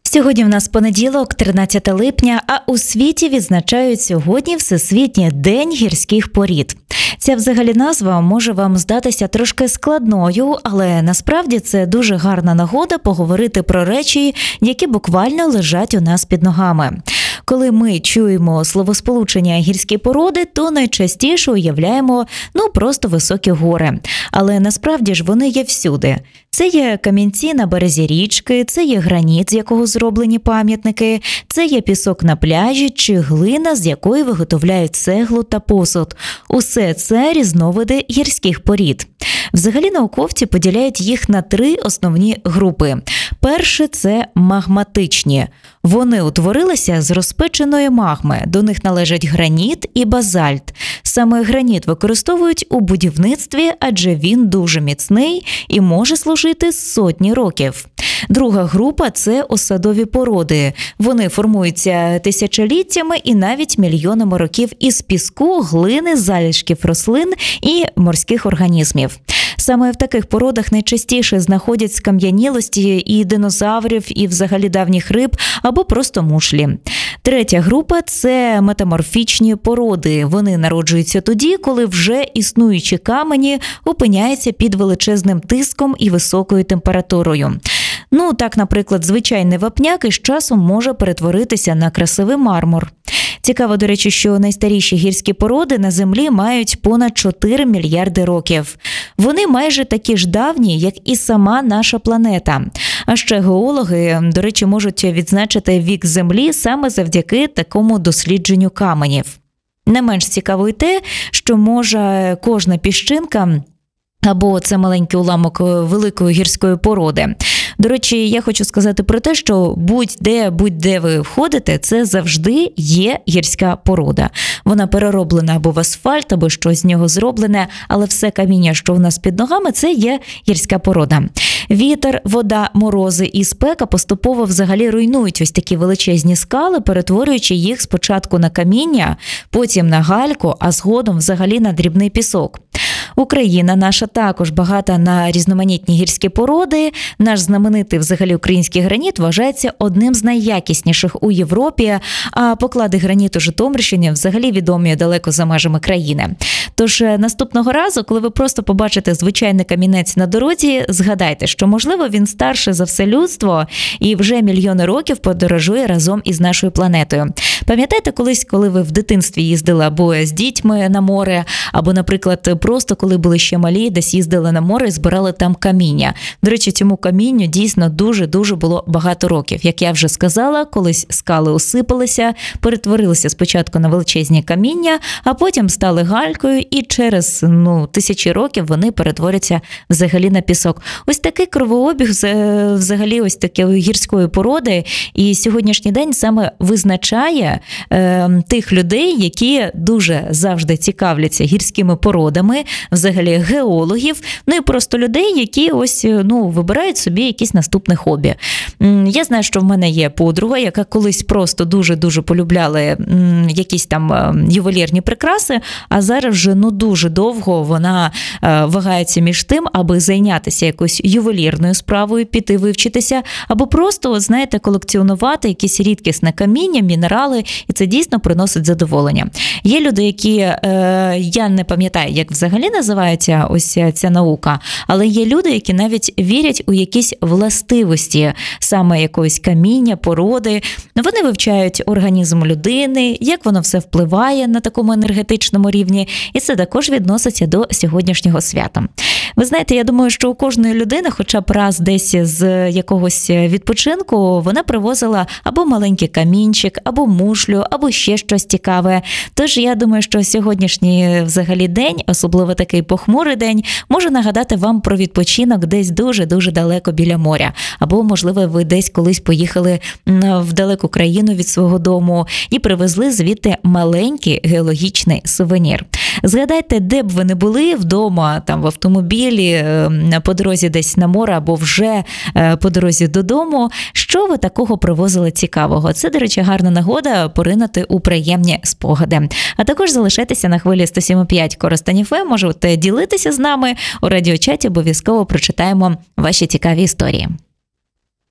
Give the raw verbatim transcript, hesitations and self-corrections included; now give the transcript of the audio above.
Сьогодні в нас понеділок, тринадцяте липня, а у світі відзначають сьогодні Всесвітній день гірських порід. Ця взагалі назва може вам здатися трошки складною, але насправді це дуже гарна нагода поговорити про речі, які буквально лежать у нас під ногами. Коли ми чуємо словосполучення гірські породи, то найчастіше уявляємо, ну, просто високі гори. Але насправді ж вони є всюди. Це є камінці на березі річки, це є граніт, з якого зроблені пам'ятники, це є пісок на пляжі чи глина, з якої виготовляють цеглу та посуд. Усе це різновиди гірських порід. Взагалі науковці поділяють їх на три основні групи. Перше – це магматичні. Вони утворилися з розпеченої магми. До них належать граніт і базальт. Саме граніт використовують у будівництві, адже він дуже міцний і може служити сотні років. Друга група – це осадові породи. Вони формуються тисячоліттями і навіть мільйонами років із піску, глини, залишків рослин і морських організмів. Саме в таких породах найчастіше знаходять скам'янілості і динозаврів, і взагалі давніх риб, або просто мушлі. Третя група – це метаморфічні породи. Вони народжуються тоді, коли вже існуючі камені опиняються під величезним тиском і високою температурою. Ну, так, наприклад, звичайний вапняк із часом може перетворитися на красивий мармур. Цікаво, до речі, що найстаріші гірські породи на Землі мають понад чотири мільярди років. Вони майже такі ж давні, як і сама наша планета. А ще геологи, до речі, можуть відзначити вік Землі саме завдяки такому дослідженню каменів. Не менш цікаво й те, що може кожна піщинка або це маленький уламок великої гірської породи. До речі, я хочу сказати про те, що будь-де, будь-де ви входите, це завжди є гірська порода. Вона перероблена або в асфальт, або щось з нього зроблене, але все каміння, що в нас під ногами, це є гірська порода. Вітер, вода, морози і спека поступово взагалі руйнують ось такі величезні скали, перетворюючи їх спочатку на каміння, потім на гальку, а згодом взагалі на дрібний пісок. Україна наша також багата на різноманітні гірські породи. Наш знаменитий взагалі український граніт вважається одним з найякісніших у Європі, а поклади граніту Житомирщини взагалі відомі далеко за межами країни. Тож наступного разу, коли ви просто побачите звичайний камінець на дорозі, згадайте, що, можливо, він старше за все людство і вже мільйони років подорожує разом із нашою планетою. Пам'ятаєте колись, коли ви в дитинстві їздили або з дітьми на море, або, наприклад, просто коли були ще малі, десь їздили на море і збирали там каміння. До речі, цьому камінню дійсно дуже-дуже було багато років. Як я вже сказала, колись скали осипалися, перетворилися спочатку на величезні каміння, а потім стали галькою і через ну, тисячі років вони перетворяться взагалі на пісок. Ось такий кровообіг взагалі ось такої гірської породи і сьогоднішній день саме визначає е, тих людей, які дуже завжди цікавляться гірськими породами, взагалі геологів, ну і просто людей, які ось, ну, вибирають собі якісь наступне хобі. Я знаю, що в мене є подруга, яка колись просто дуже-дуже полюбляла якісь там ювелірні прикраси, а зараз вже, ну, дуже довго вона вагається між тим, аби зайнятися якоюсь ювелірною справою, піти вивчитися, або просто, знаєте, колекціонувати якісь рідкісне каміння, мінерали, і це дійсно приносить задоволення. Є люди, які, я не пам'ятаю, як взагалі називається ось ця наука, але є люди, які навіть вірять у якісь властивості саме якогось каміння, породи. Вони вивчають організм людини, як воно все впливає на такому енергетичному рівні, і це також відноситься до сьогоднішнього свята. Ви знаєте, я думаю, що у кожної людини, хоча б раз десь з якогось відпочинку, вона привозила або маленький камінчик, або мушлю, або ще щось цікаве. Тож я думаю, що сьогоднішній взагалі день, особливо такий похмурий день, може нагадати вам про відпочинок десь дуже-дуже далеко біля моря. Або, можливо, ви десь колись поїхали в далеку країну від свого дому і привезли звідти маленький геологічний сувенір. Згадайте, де б ви не були, вдома, там, в автомобілі, по дорозі десь на море або вже по дорозі додому, що ви такого привозили цікавого. Це, до речі, гарна нагода поринути у приємні спогади. А також залишайтеся на хвилі сто сім і п'ять Коростень еф ем, можете ділитися з нами у радіочаті, обов'язково прочитаємо ваші цікаві історії.